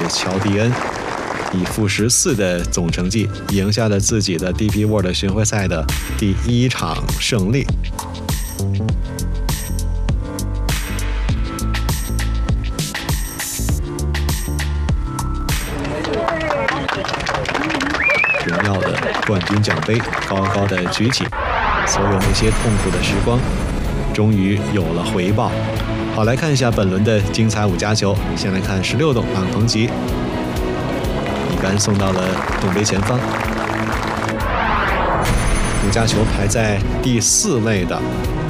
乔迪恩，以负14的总成绩赢下了自己的 DP World 巡回赛的第1场胜利。荣耀的冠军奖杯高高的举起，所有那些痛苦的时光终于有了回报。好，来看一下本轮的精彩5家球。先来看16洞朗彭吉，一杆送到了洞杯前方。5家球排在第4位的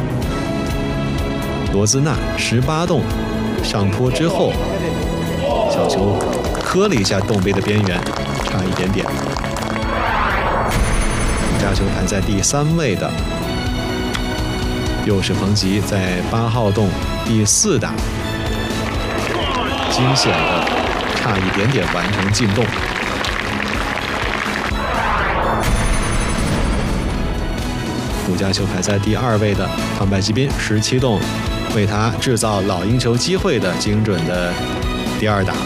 罗兹纳18洞上坡之后，小球磕了一下洞杯的边缘，差一点点。5家球排在第3位的又是彭吉，在8号洞第4打，惊险的差一点点完成进洞。5家球排在第2位的康拜基宾17洞，为他制造老鹰球机会的精准的第2打。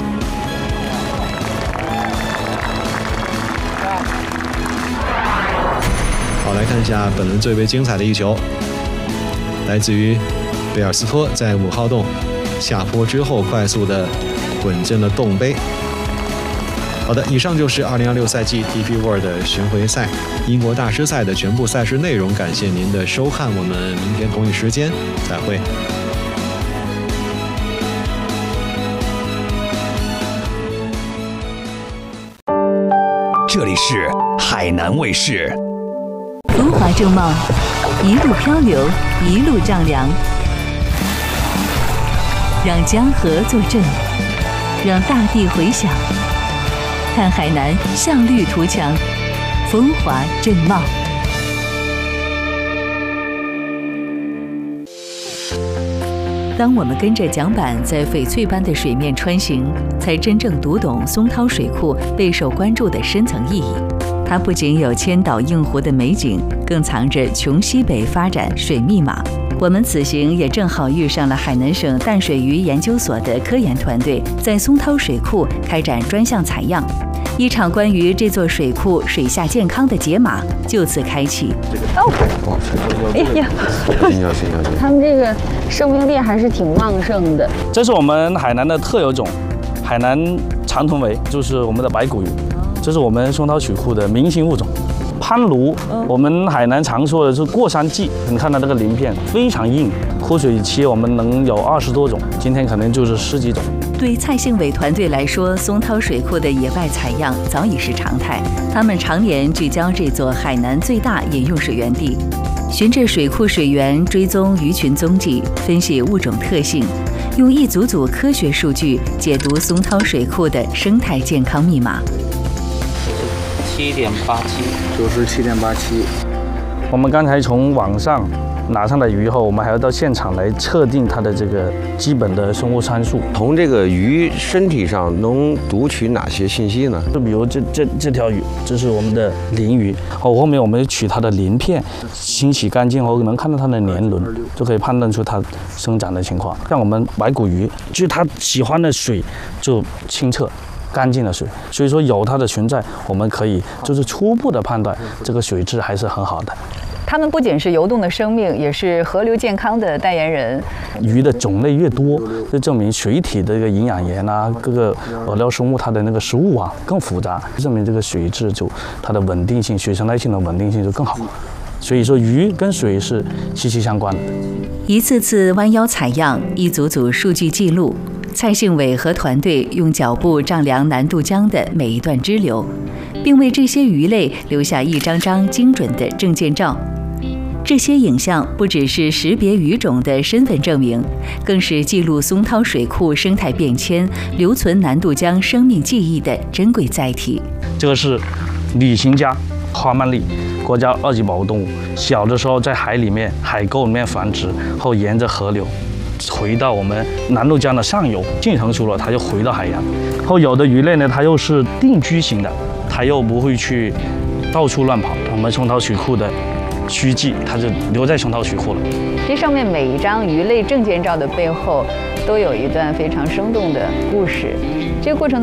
好，来看一下本轮最为精彩的一球，来自于贝尔斯托在5号洞下坡之后快速的滚进了洞杯。好的，以上就是2026赛季 DP World 巡回赛英国大师赛的全部赛事内容，感谢您的收看，我们明天同一时间再会。 这里是海南卫视。 风华正茂，一路漂流，一路丈量，让江河作证，让大地回响。看海南向绿图强，风华正茂。当我们跟着桨板在翡翠般的水面穿行，才真正读懂松涛水库备受关注的深层意义。它不仅有千岛映湖的美景，更藏着琼西北发展水密码。我们此行也正好遇上了海南省淡水鱼研究所的科研团队在松涛水库开展专项采样，一场关于这座水库水下健康的解码就此开启。 哎呀，他们这个生命力还是挺旺盛的。 这是我们海南的特有种，海南长臀尾，就是我们的白骨鱼。这是我们松涛水库的明星物种，攀鲈。我们海南常说的是过山鸡，你看它这个鳞片非常硬，枯水期我们能有20多种，今天可能就是10几种。 对蔡幸伟团队来说，松涛水库的野外采样早已是常态。他们常年聚焦这座海南最大饮用水源地，循着水库水源追踪鱼群踪迹，分析物种特性，用一组组科学数据解读松涛水库的生态健康密码。 7.87，97.87。 我们刚才从网上拿上来鱼后，我们还要到现场来测定它的这个基本的生物参数。 从这个鱼身体上能读取哪些信息呢？ 就比如这条鱼，这是我们的鳞鱼，后面我们取它的鳞片，清洗干净后能看到它的年轮，就可以判断出它生长的情况。像我们白骨鱼，就是它喜欢的水就清澈干净的水，所以说有它的存在，我们可以就是初步的判断这个水质还是很好的。 它们不仅是游动的生命，也是河流健康的代言人。 鱼的种类越多，就证明水体的这个营养盐啊，各个饵料生物它的那个食物网更复杂，证明这个水质就它的稳定性、水生态性的稳定性就更好。所以说鱼跟水是息息相关的。 一次次弯腰采样，一组组数据记录。蔡幸伟和团队用脚步丈量南渡江的每一段支流，并为这些鱼类留下一张张精准的证件照。这些影像不只是识别鱼种的身份证明，更是记录松涛水库生态变迁、留存南渡江生命记忆的珍贵载体。 这个是旅行家花曼丽，国家2级保护动物。小的时候在海里面、海沟里面繁殖，后沿着河流回到我们南渡江的上游，进成熟了，它就回到海洋。后有的鱼类呢，它又是定居型的，它又不会去到处乱跑。我们松涛水库的虚迹，它就留在松涛水库了。 这上面每一张鱼类证件照的背后，都有一段非常生动的故事。这个过程